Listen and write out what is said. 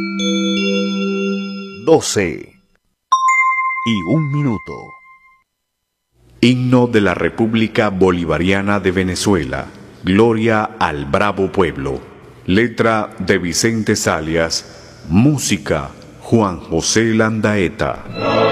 12:01. Himno de la República Bolivariana de Venezuela. Gloria al bravo pueblo. Letra de Vicente Zalias. Música Juan José Landaeta.